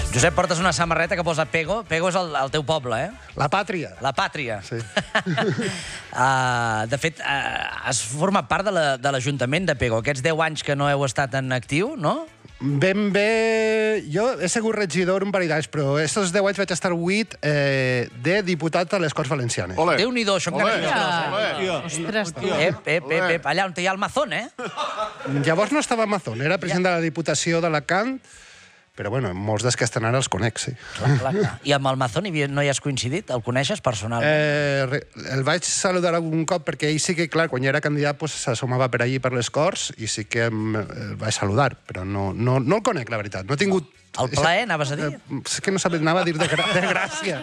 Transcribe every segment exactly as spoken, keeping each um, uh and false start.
Josep, portes una samarreta que posa Pego. Pego és el, el teu poble, eh? La pàtria. La pàtria. Sí. uh, de fet, uh, has format part de l'Ajuntament la, de Pego. Aquests deu anys que no heu estat en actiu, no? Ben bé... Jo he sigut regidor un parell d'anys, però aquests deu anys vaig estar vuit eh, de diputat a les Corts Valencianes. Ole. Déu-n'hi-do, això encara és Ostres, Ostres, tu. Ep, ep, ep, ep, allà on hi ha el Mazón, eh? Llavors no estava a Mazón, era president de la Diputació d'Alacant, però bueno, molts dels que estan ara els conec, sí. Clar, clar, clar. I amb el Mazón no hi has coincidit? El coneixes personalment? Eh, el vaig saludar algun cop perquè ell sí que, clar, quan ja era candidat pues, s'assomava per allí per les Corts i sí que el vaig saludar, però no, no, no el conec, la veritat. No he tingut... El plaer, anaves a dir? Eh, és que no sabia, anava a dir de, gra de gràcia.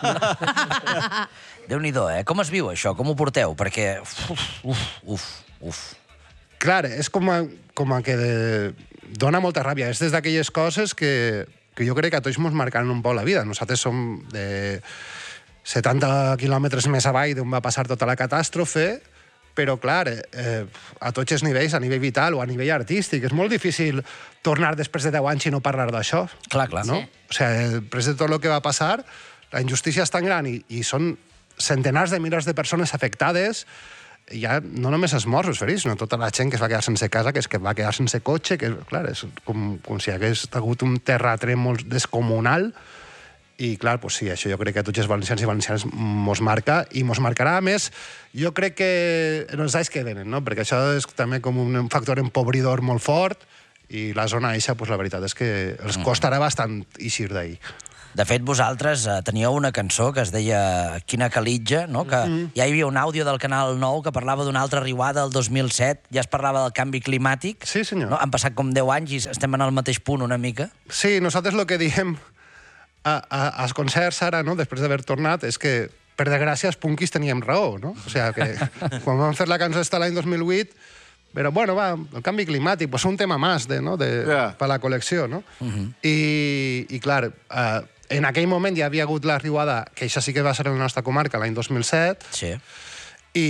Déu-n'hi-do, eh? Com es viu això? Com ho porteu? Perquè... Uf, uf, uf, uf. Clar, és com a, com a que... De... dona molta ràbia. És des d'aquelles coses que, que jo crec que a tots ens marcaran un poc la vida. Nosaltres som de setanta quilòmetres més avall d'on va passar tota la catàstrofe, però, clar, eh, a tots els nivells, a nivell vital o a nivell artístic, és molt difícil tornar després de deu anys i no parlar d'això. Clar, clar. No? Sí. O sigui, després de tot el que va passar, la injustícia és tan gran i, i són centenars de milers de persones afectades. Ja no només els morts, els ferits, sinó tota la gent que es va quedar sense casa, que es que va quedar sense cotxe, que, clar, és com, com si hagués hagut un terratrèmol descomunal. I, clar, pues sí, això jo crec que a tots els valencians i valencianes mos marca, i mos marcarà, a més, jo crec que en els anys que venen, no? Perquè això és també com un factor empobridor molt fort, i la zona eixa, pues, la veritat és que els costarà bastant eixir d'ahir. De fet, vosaltres eh, teníeu una cançó que es deia Quina calitja, no? Que mm-hmm. ja hi havia un àudio del Canal nou que parlava d'una altra riuada el dos mil set, ja es parlava del canvi climàtic. Sí, senyor. No? Han passat com deu anys i estem en el mateix punt una mica. Sí, nosaltres el que diem a, a, als concerts ara, no? Després d'haver tornat, és que, per desgràcia, els punkis teníem raó, no? O sigui, que quan vam fer la cançó esta l'any dos mil vuit, però, bueno, va, el canvi climàtic, pues un tema més de, no? de, yeah. per la col·lecció, no? Uh-huh. I, I, clar, eh, en aquell moment ja havia hagut la riuada, que això sí que va ser en la nostra comarca, l'any dos mil set, sí. i,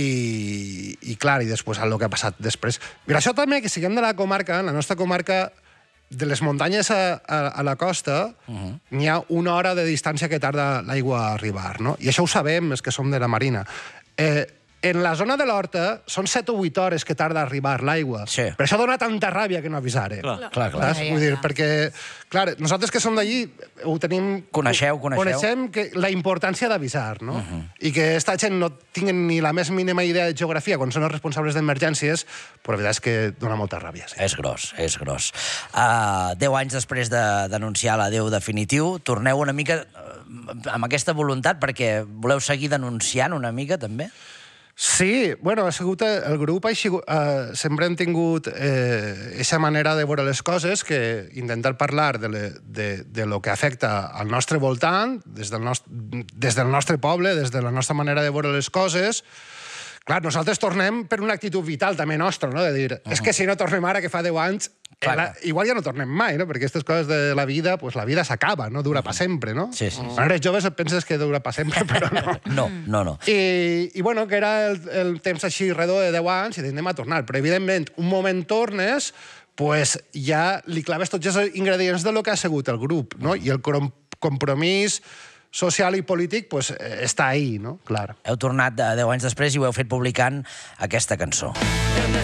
i clar, i després el que ha passat després. Però això també, que siguem de la comarca, en la nostra comarca, de les muntanyes a, a, a la costa, uh-huh. n'hi ha una hora de distància que tarda l'aigua a arribar, no? I això ho sabem, és que som de la Marina. Eh, En la zona de l'Horta són set o vuit hores que tarda a arribar l'aigua. Sí. Per això dona tanta ràbia que no avisaren. Clar, clar. clar. Ja, Vull dir, ja. perquè, clar, nosaltres que som d'allí ho tenim... Coneixeu, coneixeu. Coneixem que la importància d'avisar, no? Uh-huh. I que esta gent no tinguen ni la més mínima idea de geografia quan són els responsables d'emergències, però la veritat és que dona molta ràbia. Sí. És gros, és gros. Uh, deu anys després de denunciar l'adeu definitiu, torneu una mica uh, amb aquesta voluntat perquè voleu seguir denunciant una mica, també? Sí, bueno, ha sigut el grup, ha sigut, eh, sempre hem tingut aquesta eh, manera de veure les coses, que intentar parlar de, le, de, de lo que afecta al nostre voltant, des del, nost des del nostre poble, des de la nostra manera de veure les coses. Clar, nosaltres tornem per una actitud vital també nostra, no? De dir, uh-huh. és que si no tornem ara, que fa deu anys, la, igual ja no tornem mai, no? Perquè aquestes coses de la vida, pues la vida s'acaba, no? Dura uh-huh. pa sempre, no? Sí, sí. Quan eres joves et penses que dura pa sempre, però no. No, no, no. I, i bueno, que era el, el temps així redó de deu anys i anem a tornar. Però, evidentment, un moment tornes, pues ja li claves tots els ingredients de lo que ha sigut el grup, no? I el compromís social i polític, pues, està ahí, no? Clar. Heu tornat deu anys després i ho heu fet publicant aquesta cançó.